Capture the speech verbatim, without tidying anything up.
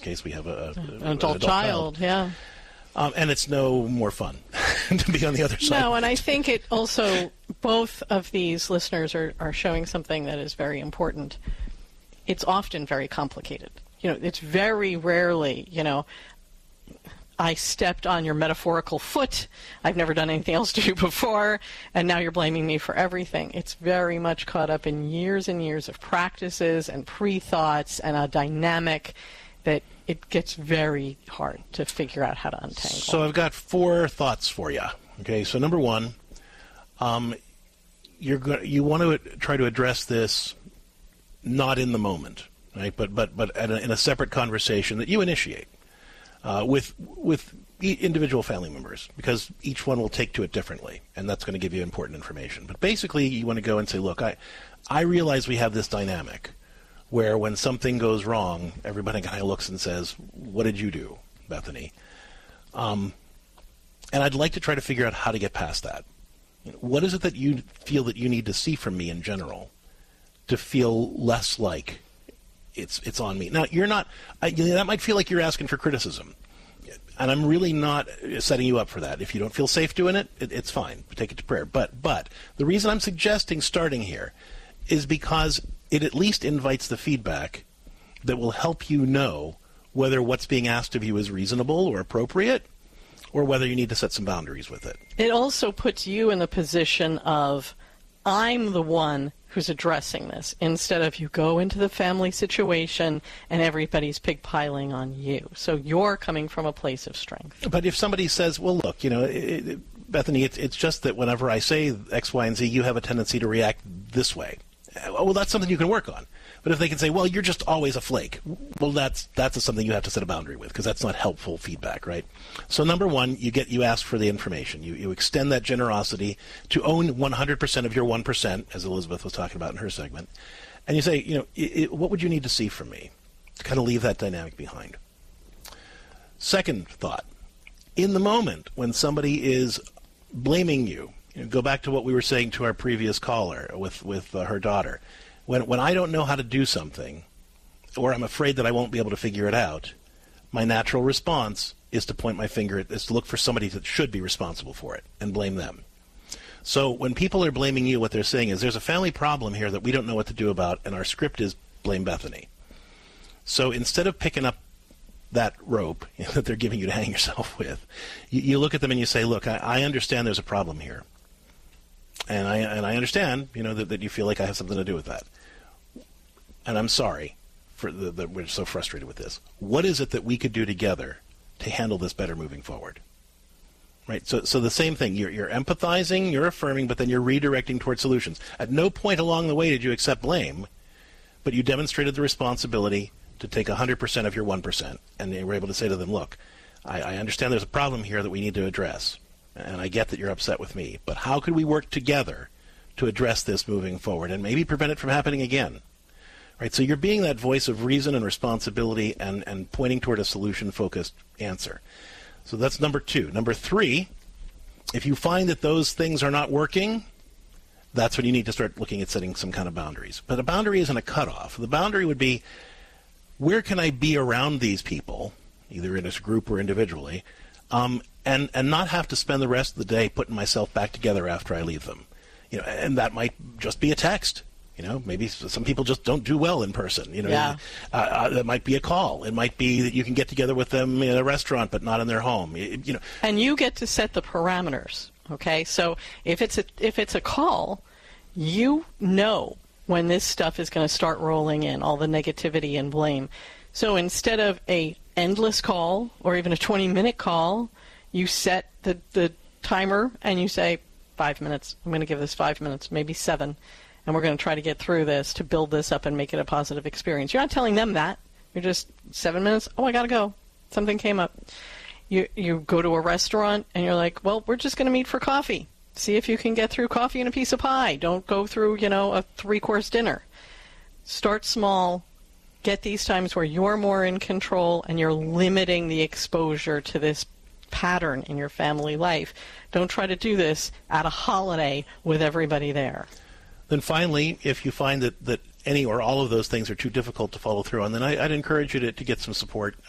case we have a, a an adult, an adult child, child. yeah. Um, and it's no more fun to be on the other side. No, and it. I think it also, both of these listeners are, are showing something that is very important. It's often very complicated. You know, it's very rarely, you know, I stepped on your metaphorical foot, I've never done anything else to you before, and now you're blaming me for everything. It's very much caught up in years and years of practices and pre-thoughts and a dynamic that it gets very hard to figure out how to untangle. So I've got four thoughts for you. Okay, so number one, um, you're go- you want to try to address this not in the moment, right? But but but at a, in a separate conversation that you initiate uh, with with e- individual family members, because each one will take to it differently, and that's going to give you important information. But basically, you want to go and say, look, I I realize we have this dynamic where when something goes wrong, everybody kind of looks and says, what did you do, Bethany? Um, and I'd like to try to figure out how to get past that. What is it that you feel that you need to see from me in general to feel less like it's it's on me? Now, you're not, I, you know, that might feel like you're asking for criticism. And I'm really not setting you up for that. If you don't feel safe doing it, it it's fine. Take it to prayer. But But the reason I'm suggesting starting here is because it at least invites the feedback that will help you know whether what's being asked of you is reasonable or appropriate, or whether you need to set some boundaries with it. It also puts you in the position of, I'm the one who's addressing this, instead of you go into the family situation and everybody's pigpiling on you. So you're coming from a place of strength. But if somebody says, well, look, you know, it, it, Bethany, it's, it's just that whenever I say X, Y, and Z, you have a tendency to react this way. Well, that's something you can work on. But if they can say, well, you're just always a flake, well, that's that's something you have to set a boundary with, because that's not helpful feedback, right? So number one, you get you ask for the information. You you extend that generosity to own one hundred percent of your one percent, as Elizabeth was talking about in her segment. And you say, you know, it, it, what would you need to see from me to kind of leave that dynamic behind? Second thought, in the moment when somebody is blaming you, you know, go back to what we were saying to our previous caller with, with uh, her daughter. When when I don't know how to do something, or I'm afraid that I won't be able to figure it out, my natural response is to point my finger at, is to look for somebody that should be responsible for it and blame them. So when people are blaming you, what they're saying is, there's a family problem here that we don't know what to do about, and our script is blame Bethany. So instead of picking up that rope you know, that they're giving you to hang yourself with, you, you look at them and you say, look, I, I understand there's a problem here. And I and I understand, you know, that, that you feel like I have something to do with that. And I'm sorry for the, that we're so frustrated with this. What is it that we could do together to handle this better moving forward? Right? So so the same thing. You're, you're empathizing, you're affirming, but then you're redirecting towards solutions. At no point along the way did you accept blame, but you demonstrated the responsibility to take one hundred percent of your one percent. And you were able to say to them, look, I, I understand there's a problem here that we need to address. And I get that you're upset with me, but how could we work together to address this moving forward and maybe prevent it from happening again? Right? So you're being that voice of reason and responsibility and, and pointing toward a solution-focused answer. So that's number two. Number three, if you find that those things are not working, that's when you need to start looking at setting some kind of boundaries. But a boundary isn't a cutoff. The boundary would be, where can I be around these people, either in a group or individually, um, and, and not have to spend the rest of the day putting myself back together after I leave them. You know, and that might just be a text. You know, maybe some people just don't do well in person. You know, yeah. uh, uh, it might be a call. It might be that you can get together with them in a restaurant, but not in their home. You, you know, and you get to set the parameters. Okay, so if it's a if it's a call, you know when this stuff is going to start rolling in, all the negativity and blame. So instead of a endless call or even a twenty-minute call, you set the, the timer and you say, five minutes. I'm going to give this five minutes, maybe seven, and we're going to try to get through this to build this up and make it a positive experience. You're not telling them that. You're just, seven minutes, oh, I got to go. Something came up. You you go to a restaurant and you're like, well, we're just going to meet for coffee. See if you can get through coffee and a piece of pie. Don't go through, you know, a three-course dinner. Start small. Get these times where you're more in control and you're limiting the exposure to this pattern in your family life. Don't try to do this at a holiday with everybody there. Then finally, if you find that, that any or all of those things are too difficult to follow through on, then I, I'd encourage you to, to get some support